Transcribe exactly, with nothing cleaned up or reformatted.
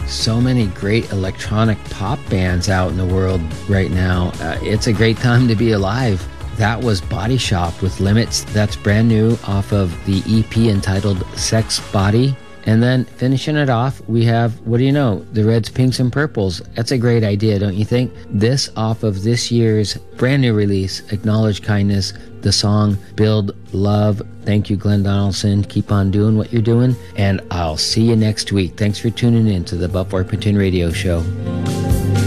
so many great electronic pop bands out in the world right now. Uh, it's a great time to be alive. That was Body Shop with Limits. That's brand new off of the E P entitled Sex Body. And then finishing it off, we have, what do you know, the Reds, Pinks, and Purples. That's a great idea, don't you think? This off of this year's brand new release, Acknowledge Kindness, the song Build Love. Thank you, Glenn Donaldson. Keep on doing what you're doing, and I'll see you next week. Thanks for tuning in to the Buffalo Platoon Radio Show.